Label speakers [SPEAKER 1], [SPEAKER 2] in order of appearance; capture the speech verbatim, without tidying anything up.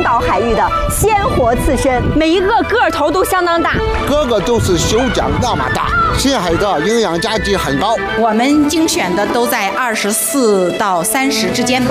[SPEAKER 1] 岛海域的鲜活刺身，
[SPEAKER 2] 每一个个头都相当大，
[SPEAKER 3] 个个都是手掌那么大，深海的营养价值很高。
[SPEAKER 4] 我们精选的都在二十四到三十之间吧。